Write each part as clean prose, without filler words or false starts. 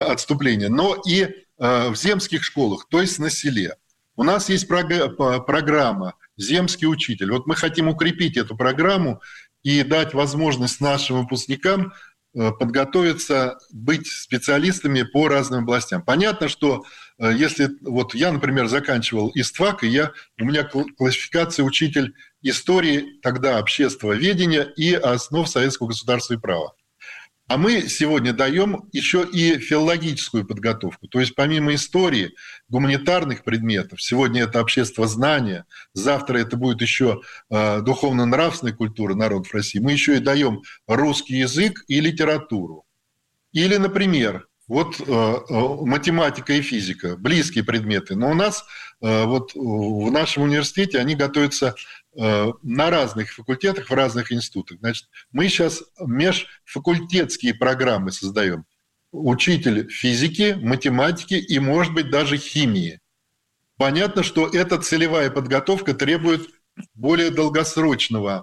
отступления, но и в земских школах, то есть на селе. У нас есть программа «Земский учитель». Вот мы хотим укрепить эту программу и дать возможность нашим выпускникам подготовиться, быть специалистами по разным областям. Понятно, что если... Вот я, например, заканчивал ИСТФАК, и у меня классификация учитель истории, тогда обществоведения и основ советского государства и права. А мы сегодня даем еще и филологическую подготовку. То есть помимо истории, гуманитарных предметов, сегодня это обществознание, завтра это будет еще духовно-нравственная культура народов России, мы еще и даем русский язык и литературу. Или, например, вот математика и физика, близкие предметы. Но у нас вот в нашем университете они готовятся на разных факультетах, в разных институтах. Значит, мы сейчас межфакультетские программы создаем. Учитель физики, математики и, может быть, даже химии. Понятно, что эта целевая подготовка требует более долгосрочной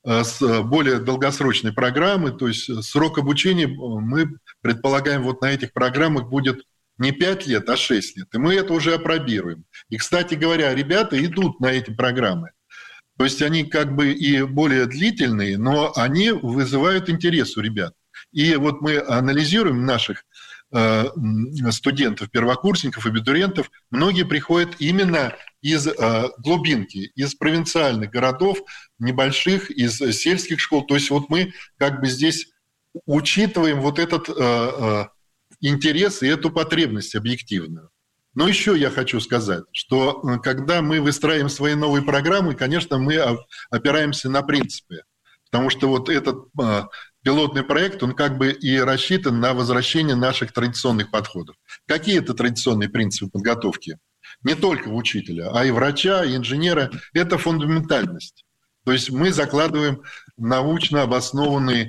программы, то есть срок обучения, мы предполагаем, вот на этих программах будет не 5 лет, а 6 лет. И мы это уже опробируем. И, кстати говоря, ребята идут на эти программы. То есть они как бы и более длительные, но они вызывают интерес у ребят. И вот мы анализируем наших студентов, первокурсников, абитуриентов. Многие приходят именно из глубинки, из провинциальных городов, небольших, из сельских школ. То есть вот мы как бы здесь учитываем вот этот интерес и эту потребность объективную. Но еще я хочу сказать, что когда мы выстраиваем свои новые программы, конечно, мы опираемся на принципы. Потому что вот этот пилотный проект, он как бы и рассчитан на возвращение наших традиционных подходов. Какие это традиционные принципы подготовки? Не только учителя, а и врача, и инженера. Это фундаментальность. То есть мы закладываем научно обоснованные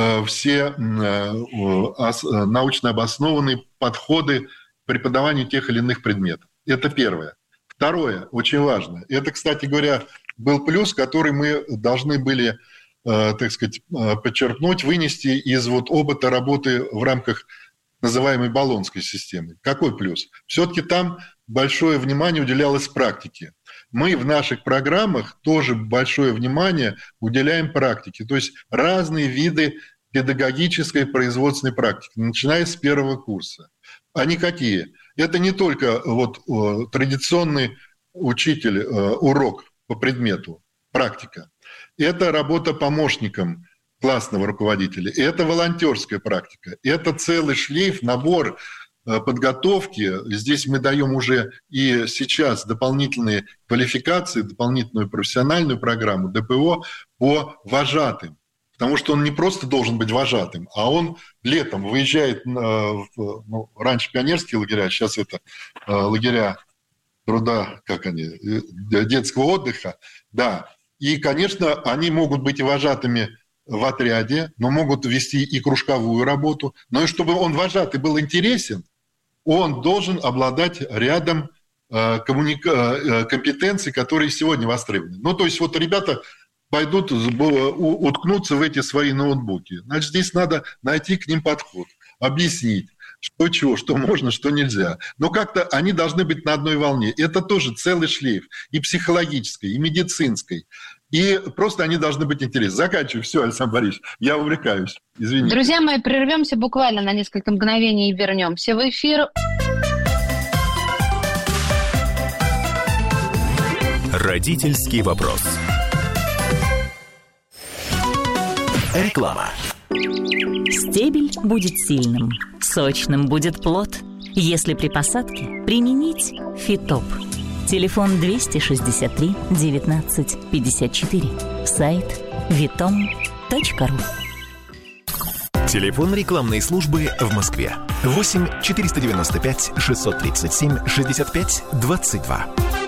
научно обоснованные подходы к преподаванию тех или иных предметов. Это первое. Второе, очень важно. Это, кстати говоря, был плюс, который мы должны были, так сказать, подчеркнуть, вынести из вот опыта работы в рамках называемой Болонской системы. Какой плюс? Все-таки там большое внимание уделялось практике. Мы в наших программах тоже большое внимание уделяем практике. То есть разные виды педагогической производственной практики, начиная с первого курса. Они какие? Это не только вот традиционный учитель, урок по предмету, практика. Это работа помощником классного руководителя. Это волонтерская практика. Это целый шлейф, набор подготовки. Здесь мы даем уже и сейчас дополнительные квалификации, дополнительную профессиональную программу ДПО по вожатым. Потому что он не просто должен быть вожатым, а он летом выезжает, раньше пионерские лагеря, сейчас это лагеря труда, детского отдыха, да. И, конечно, они могут быть и вожатыми в отряде, но могут вести и кружковую работу. Но и чтобы он вожатый был интересен, он должен обладать рядом компетенций, которые сегодня востребованы. Ну, то есть вот ребята пойдут уткнуться в эти свои ноутбуки. Значит, здесь надо найти к ним подход, объяснить, что чего, что можно, что нельзя. Но как-то они должны быть на одной волне. Это тоже целый шлейф и психологической, и медицинской. И просто они должны быть интересны. Заканчиваю. Все, Александр Борисович, я увлекаюсь. Извините. Друзья мои, прервемся буквально на несколько мгновений и вернемся в эфир. Родительский вопрос. Реклама. Стебель будет сильным, сочным будет плод, если при посадке применить Фитоп. Телефон 263 19 54. Сайт vitom.ru. Телефон рекламной службы в Москве. 8 495 637 65 22.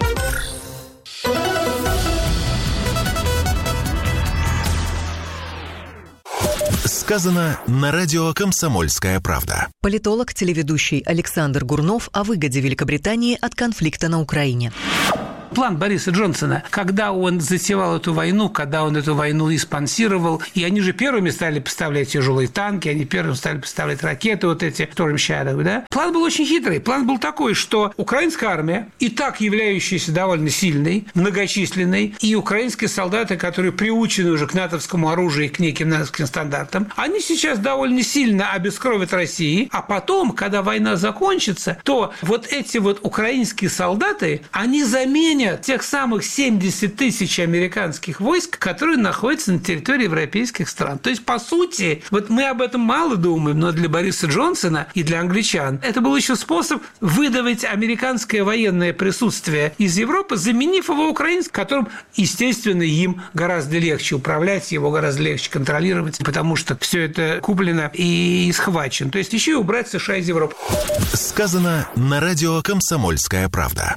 Сказано на радио «Комсомольская правда». Политолог, телеведущий Александр Гурнов о выгоде Великобритании от конфликта на Украине. план Бориса Джонсона, когда он затевал эту войну, когда он эту войну и спонсировал, и они же первыми стали поставлять тяжелые танки, они первыми стали поставлять ракеты вот эти Storm Shadow, да? План был очень хитрый. План был такой, что украинская армия, и так являющаяся довольно сильной, многочисленной, и украинские солдаты, которые приучены уже к натовскому оружию и к неким натовским стандартам, они сейчас довольно сильно обескровят Россию, а потом, когда война закончится, то вот эти вот украинские солдаты, они заменят тех самых 70 тысяч американских войск, которые находятся на территории европейских стран. То есть, по сути, вот мы об этом мало думаем, но для Бориса Джонсона и для англичан это был еще способ выдавить американское военное присутствие из Европы, заменив его украинским, которым, естественно, им гораздо легче управлять, его гораздо легче контролировать, потому что все это куплено и схвачено. То есть еще и убрать США из Европы. Сказано на радио «Комсомольская правда».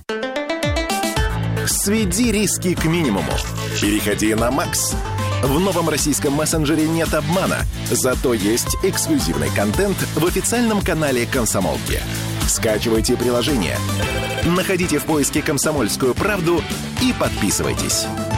Сведи риски к минимуму. Переходи на Макс. В новом российском мессенджере нет обмана, зато есть эксклюзивный контент в официальном канале «Комсомолки». Скачивайте приложение, находите в поиске «Комсомольскую правду» и подписывайтесь.